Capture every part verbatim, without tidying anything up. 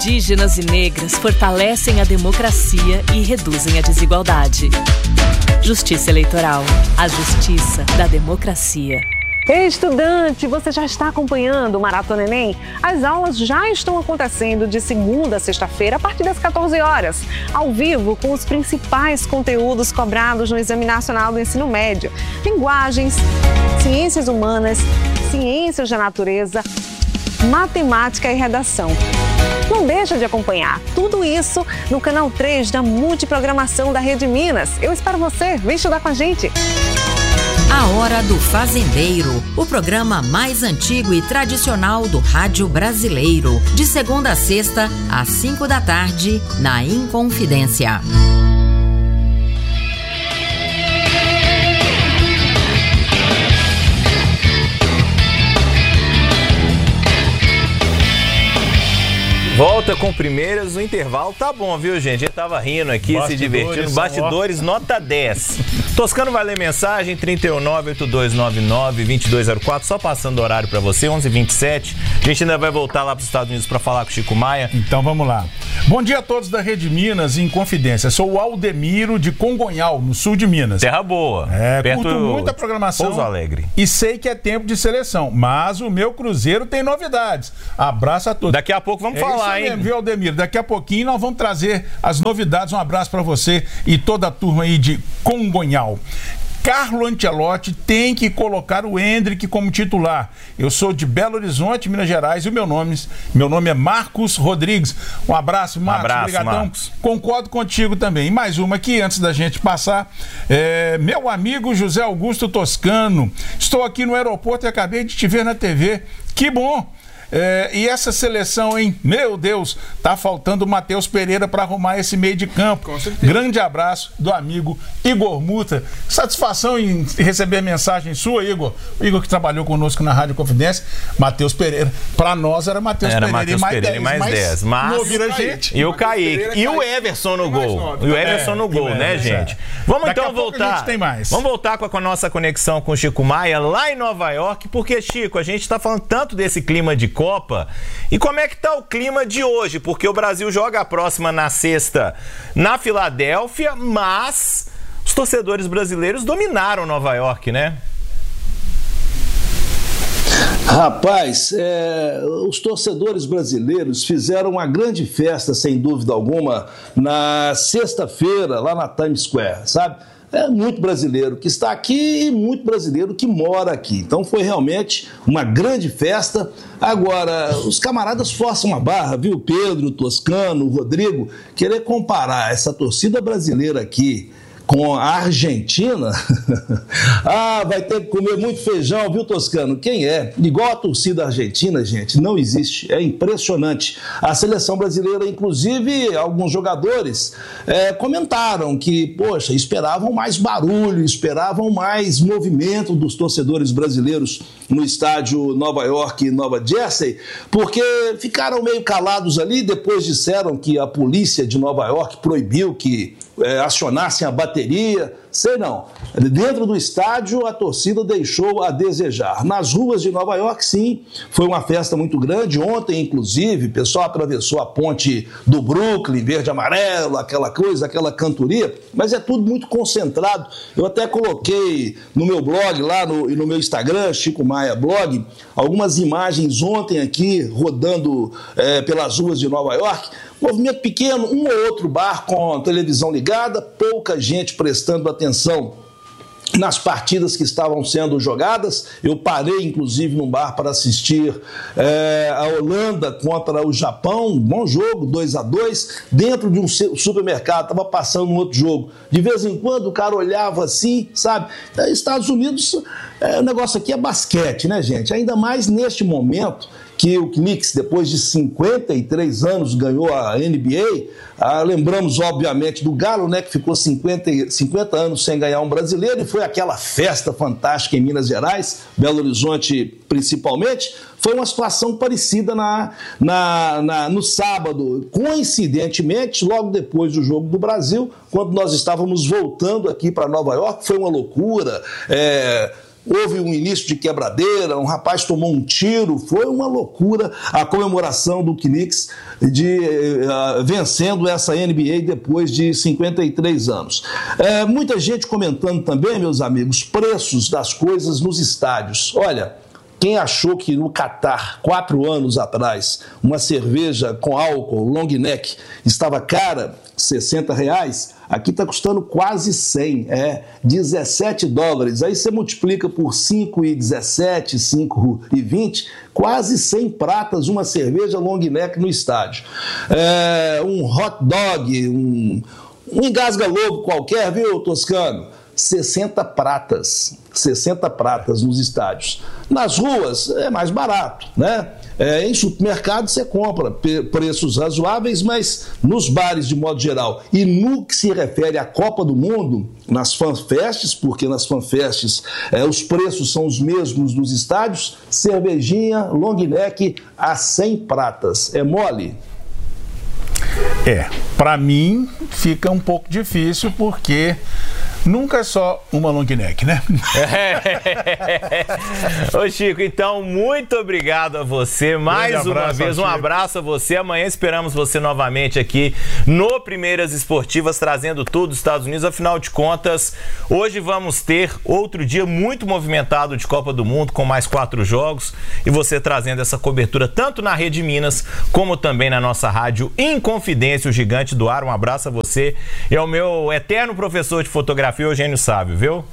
Indígenas e negras fortalecem a democracia e reduzem a desigualdade. Justiça Eleitoral. A justiça da democracia. Ei, estudante, você já está acompanhando o Maratona Enem? As aulas já estão acontecendo de segunda a sexta-feira, a partir das quatorze horas, ao vivo, com os principais conteúdos cobrados no Exame Nacional do Ensino Médio. Linguagens, ciências humanas, ciências da natureza, matemática e redação. Não deixa de acompanhar tudo isso no canal três da Multiprogramação da Rede Minas. Eu espero você, vem estudar com a gente. A Hora do Fazendeiro, o programa mais antigo e tradicional do rádio brasileiro. De segunda a sexta, às cinco da tarde, na Inconfidência. Volta com primeiras, o intervalo tá bom, viu, gente? A gente tava rindo aqui, bastidores, se divertindo. Bastidores, ó. Nota dez. Toscano vai ler mensagem, trinta e um, nove oito dois nove nove, dois dois zero quatro, só passando o horário pra você, onze e vinte e sete. A gente ainda vai voltar lá pros Estados Unidos pra falar com o Chico Maia. Então vamos lá. Bom dia a todos da Rede Minas em Confidência. Sou o Aldemiro de Congonhal, no sul de Minas. Terra boa. É, perto curto muita programação. Pouso Alegre. E sei que é tempo de seleção, mas o meu Cruzeiro tem novidades. Abraço a todos. Daqui a pouco vamos é falar, isso mesmo, hein? Viu, Aldemiro? Daqui a pouquinho nós vamos trazer as novidades. Um abraço pra você e toda a turma aí de Congonhal. Carlo Ancelotti tem que colocar o Endrick como titular. Eu sou de Belo Horizonte, Minas Gerais, e o meu nome, meu nome é Marcos Rodrigues. Um abraço, Marcos. Um abraço, obrigadão. Marcos. Concordo contigo também. E mais uma aqui, antes da gente passar. É, meu amigo José Augusto Toscano, estou aqui no aeroporto e acabei de te ver na T V. Que bom! É, e essa seleção, hein? Meu Deus, tá faltando o Matheus Pereira para arrumar esse meio de campo. Com certeza. Grande abraço do amigo Igor Muta. Satisfação em receber a mensagem sua, Igor. O Igor que trabalhou conosco na Rádio Confidência. Matheus Pereira. Para nós era Matheus Era Pereira Matheus e mais Pereira dez. e mais dez. Mas não ouvir a gente. E o Kaique. E o Everson no gol. E o Everson no gol, né, gente? Vamos então voltar. Tem mais. Vamos voltar com a nossa conexão com o Chico Maia lá em Nova York, porque, Chico, a gente está falando tanto desse clima de Copa. E como é que tá o clima de hoje? Porque o Brasil joga a próxima na sexta na Filadélfia, mas os torcedores brasileiros dominaram Nova York, né? Rapaz, é, os torcedores brasileiros fizeram uma grande festa, sem dúvida alguma, na sexta-feira, lá na Times Square, sabe? É muito brasileiro que está aqui e muito brasileiro que mora aqui. Então foi realmente uma grande festa. Agora, os camaradas forçam a barra, viu? Pedro, Toscano, Rodrigo, querer comparar essa torcida brasileira aqui com a Argentina, ah, vai ter que comer muito feijão, viu, Toscano? Quem é? Igual a torcida argentina, gente, não existe. É impressionante. A seleção brasileira, inclusive, alguns jogadores é, comentaram que, poxa, esperavam mais barulho, esperavam mais movimento dos torcedores brasileiros no estádio Nova York e Nova Jersey, porque ficaram meio calados ali, depois disseram que a polícia de Nova York proibiu que é, acionassem a bateria, sei não. Dentro do estádio, a torcida deixou a desejar. Nas ruas de Nova York, sim, foi uma festa muito grande. Ontem, inclusive, o pessoal atravessou a ponte do Brooklyn, verde e amarelo, aquela coisa, aquela cantoria, mas é tudo muito concentrado. Eu até coloquei no meu blog, lá no, no meu Instagram, Chico Maia Blog, algumas imagens ontem aqui, rodando é, pelas ruas de Nova York. Movimento pequeno, um ou outro bar com a televisão ligada, pouca gente prestando atenção nas partidas que estavam sendo jogadas. Eu parei, inclusive, num bar para assistir é, a Holanda contra o Japão, bom jogo, dois a dois, dentro de um supermercado, estava passando um outro jogo. De vez em quando o cara olhava assim, sabe? Estados Unidos, é, o negócio aqui é basquete, né, gente? Ainda mais neste momento que o Knicks, depois de cinquenta e três anos, ganhou a N B A. Ah, lembramos, obviamente, do Galo, né, que ficou cinquenta, cinquenta anos sem ganhar um brasileiro, e foi aquela festa fantástica em Minas Gerais, Belo Horizonte principalmente. Foi uma situação parecida na, na, na, no sábado, coincidentemente, logo depois do Jogo do Brasil, quando nós estávamos voltando aqui para Nova York. Foi uma loucura, é... houve um início de quebradeira, um rapaz tomou um tiro, foi uma loucura a comemoração do Knicks de, uh, vencendo essa N B A depois de cinquenta e três anos. É, muita gente comentando também, meus amigos, preços das coisas nos estádios. Olha, quem achou que no Catar, quatro anos atrás, uma cerveja com álcool, long neck, estava cara, sessenta reais, aqui está custando quase cem, é, dezessete dólares. Aí você multiplica por cinco e dezessete, cinco e vinte, quase cem pratas uma cerveja long neck no estádio. É, um hot dog, um, um engasga-lobo qualquer, viu, Toscano? sessenta pratas, sessenta pratas nos estádios. Nas ruas é mais barato, né? É, em supermercado você compra preços razoáveis, mas nos bares de modo geral e no que se refere à Copa do Mundo, nas fanfests, porque nas fanfests é, os preços são os mesmos dos estádios, cervejinha long neck a cem pratas. É mole? É, para mim fica um pouco difícil porque nunca é só uma long neck, né? É. Ô Chico, então muito obrigado a você mais uma vez, um abraço a você. Amanhã esperamos você novamente aqui no Primeiras Esportivas, trazendo tudo dos Estados Unidos. Afinal de contas, hoje vamos ter outro dia muito movimentado de Copa do Mundo, com mais quatro jogos, e você trazendo essa cobertura tanto na Rede Minas, como também na nossa rádio Inconfidência, o Gigante do Ar. Um abraço a você e ao meu eterno professor de fotografia, Eugênio Sávio, viu?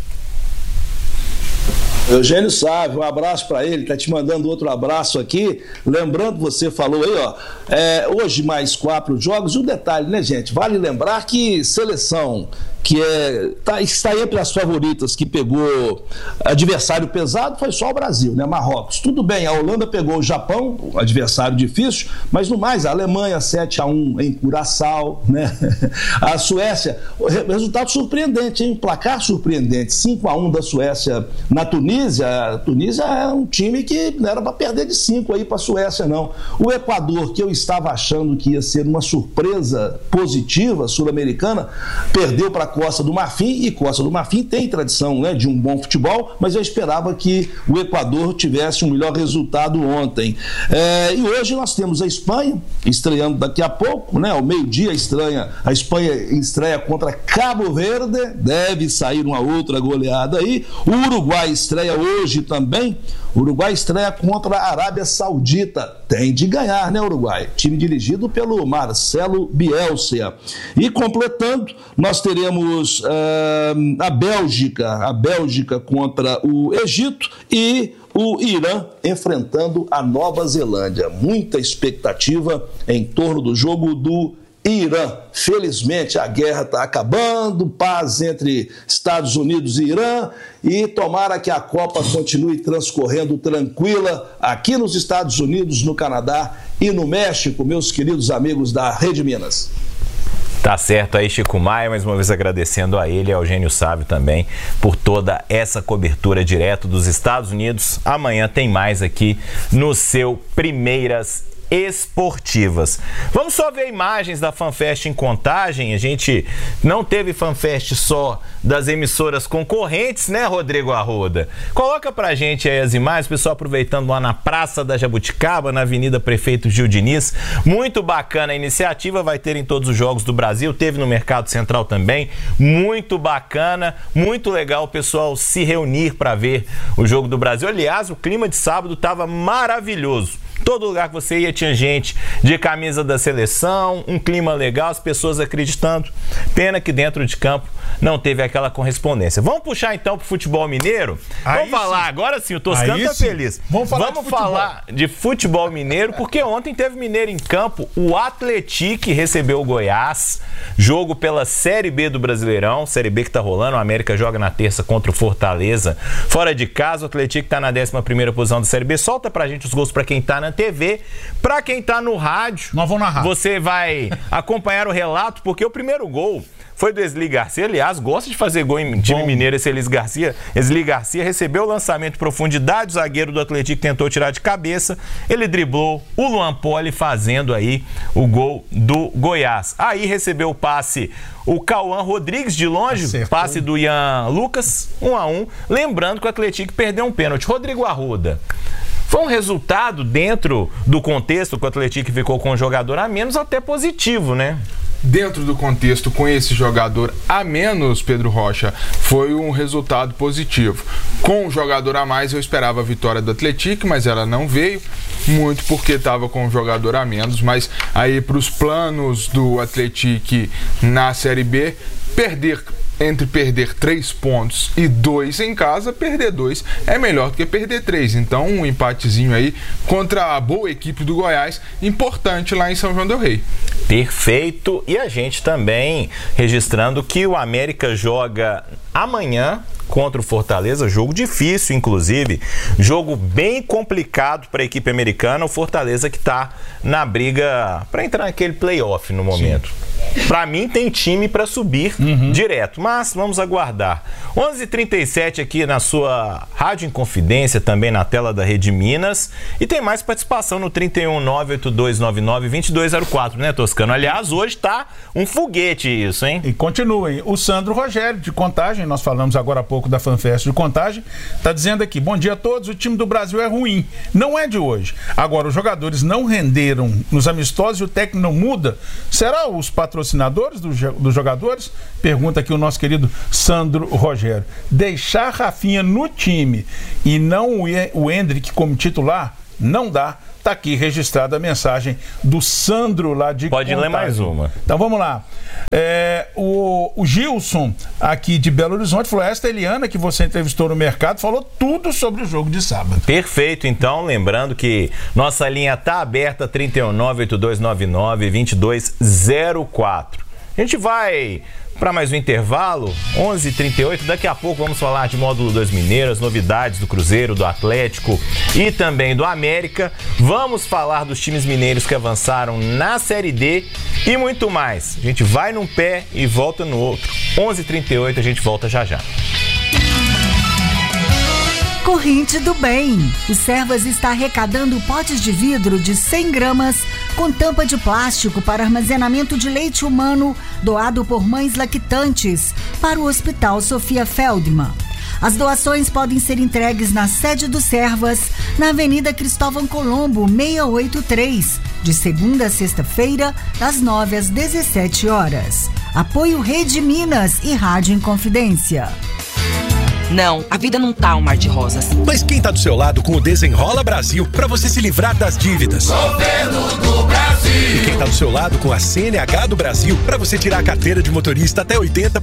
Eugênio Sávio, um abraço para ele, tá te mandando outro abraço aqui. Lembrando, você falou aí, ó, é, hoje mais quatro jogos. E um detalhe, né, gente? Vale lembrar que seleção que é, tá, está entre as favoritas, que pegou adversário pesado, foi só o Brasil, né? Marrocos. Tudo bem, a Holanda pegou o Japão, um adversário difícil, mas no mais, a Alemanha sete a um em Curaçao, né? A Suécia, resultado surpreendente, hein? Placar surpreendente, cinco a um da Suécia na Tunísia. A Tunísia é um time que não era para perder de cinco aí para a Suécia, não. O Equador, que eu estava achando que ia ser uma surpresa positiva sul-americana, perdeu para Costa do Marfim, e Costa do Marfim tem tradição, né, de um bom futebol, mas eu esperava que o Equador tivesse um melhor resultado ontem. É, e hoje nós temos a Espanha estreando daqui a pouco, né, ao meio-dia estreia, a Espanha estreia contra Cabo Verde, deve sair uma outra goleada aí. O Uruguai estreia hoje também. O Uruguai estreia contra a Arábia Saudita. Tem de ganhar, né, Uruguai? Time dirigido pelo Marcelo Bielsa. E completando, nós teremos uh, a Bélgica, a Bélgica contra o Egito e o Irã enfrentando a Nova Zelândia. Muita expectativa em torno do jogo do Irã. Felizmente a guerra está acabando, paz entre Estados Unidos e Irã, e tomara que a Copa continue transcorrendo tranquila aqui nos Estados Unidos, no Canadá e no México, meus queridos amigos da Rede Minas. Tá certo aí, Chico Maia, mais uma vez agradecendo a ele e ao Eugênio Sávio também por toda essa cobertura direto dos Estados Unidos. Amanhã tem mais aqui no seu Primeiras Esportivas. Vamos só ver imagens da FanFest em Contagem. A gente não teve FanFest só das emissoras concorrentes, né, Rodrigo Arruda? Coloca pra gente aí as imagens, pessoal aproveitando lá na Praça da Jabuticaba, na Avenida Prefeito Gil Diniz. Muito bacana a iniciativa, vai ter em todos os jogos do Brasil, teve no Mercado Central também. Muito bacana, muito legal o pessoal se reunir para ver o jogo do Brasil. Aliás, o clima de sábado estava maravilhoso. Todo lugar que você ia tinha gente de camisa da seleção, um clima legal, as pessoas acreditando. Pena que dentro de campo não teve aquela correspondência. Vamos puxar então pro futebol mineiro? Aí Vamos sim. falar agora sim, o Toscano tá feliz. Vamos falar, Vamos de, falar de futebol mineiro, porque ontem teve mineiro em campo. O Atlético recebeu o Goiás, jogo pela Série B do Brasileirão, Série B que tá rolando. O América joga na terça contra o Fortaleza, fora de casa. O Atlético tá na décima primeira posição da Série B. Solta pra gente os gols pra quem tá na Tucano T V. Para quem tá no rádio, nós vamos narrar. Você vai acompanhar o relato, porque o primeiro gol foi do Esli Garcia. Aliás, gosta de fazer gol em time Bom. mineiro esse Esli Garcia. Esli Garcia recebeu o lançamento de profundidade, o zagueiro do Atlético tentou tirar de cabeça, ele driblou o Luan Poli fazendo aí o gol do Goiás. Aí recebeu o passe o Cauã Rodrigues de longe, Acertou. passe do Ian Lucas, um a um. Lembrando que o Atlético perdeu um pênalti. Rodrigo Arruda. Foi um resultado, dentro do contexto que o Atlético ficou com um jogador a menos, até positivo, né? Dentro do contexto, com esse jogador a menos, Pedro Rocha, foi um resultado positivo. Com um jogador a mais, eu esperava a vitória do Atlético, mas ela não veio, muito porque estava com um jogador a menos. Mas aí, para os planos do Atlético na Série B, perder... Entre perder três pontos e dois em casa, perder dois é melhor do que perder três. Então, um empatezinho aí contra a boa equipe do Goiás, importante lá em São João del Rei. Perfeito. E a gente também registrando que o América joga amanhã contra o Fortaleza, jogo difícil, inclusive, jogo bem complicado para a equipe americana, o Fortaleza que está na briga para entrar naquele playoff no momento. Para mim tem time para subir uhum. direto, mas vamos aguardar. onze e trinta e sete aqui na sua Rádio Inconfidência, também na tela da Rede Minas, e tem mais participação no trinta e um, nove oito dois nove nove, dois dois zero quatro, né, Toscano? Aliás, hoje tá um foguete isso, hein? E continuem. O Sandro Rogério, de Contagem, nós falamos agora há pouco da FanFest de Contagem, tá dizendo aqui: bom dia a todos, o time do Brasil é ruim, não é de hoje. Agora, os jogadores não renderam nos amistosos e o técnico não muda? Será os patrocinadores dos do jogadores? Pergunta aqui o nosso querido Sandro Rogério. Deixar Rafinha no time e não o Endrick como titular, não dá. Tá aqui registrada a mensagem do Sandro lá de Pode Contagem. ler mais uma. Então vamos lá. É, o, o Gilson, aqui de Belo Horizonte, falou: esta Eliana que você entrevistou no mercado falou tudo sobre o jogo de sábado. Perfeito, então, lembrando que nossa linha tá aberta, trinta e um, nove oito dois nove nove, dois dois zero quatro. A gente vai para mais um intervalo, onze e trinta e oito. Daqui a pouco vamos falar de Módulo dois Mineiro, as novidades do Cruzeiro, do Atlético e também do América. Vamos falar dos times mineiros que avançaram na Série D e muito mais. A gente vai num pé e volta no outro. onze e trinta e oito, a gente volta já já. Corrente do Bem. O Servas está arrecadando potes de vidro de cem gramas com tampa de plástico para armazenamento de leite humano doado por mães lactantes para o Hospital Sofia Feldman. As doações podem ser entregues na sede do Servas, na Avenida Cristóvão Colombo, seiscentos e oitenta e três, de segunda a sexta-feira, das nove às dezessete horas. Apoio Rede Minas e Rádio Inconfidência. Não, a vida não tá um mar de rosas. Mas quem tá do seu lado com o Desenrola Brasil pra você se livrar das dívidas? Governo do Brasil. E quem tá do seu lado com a C N H do Brasil pra você tirar a carteira de motorista até oitenta